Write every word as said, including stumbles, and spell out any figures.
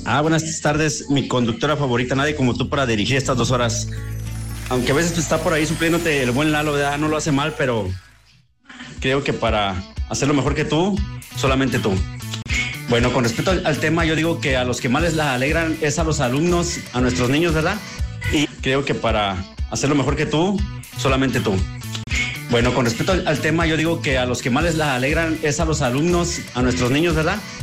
Ah, buenas tardes, mi conductora favorita, nadie como tú para dirigir estas dos horas. Aunque a veces está por ahí supliéndote el buen Lalo, ¿verdad? No lo hace mal, pero creo que para hacerlo mejor que tú, solamente tú. Bueno, con respecto al, al tema, yo digo que a los que más les la alegran es a los alumnos, a nuestros niños, ¿verdad? Y creo que para hacerlo mejor que tú, solamente tú. Bueno, con respecto al, al tema, yo digo que a los que más les la alegran es a los alumnos, a nuestros niños, ¿verdad?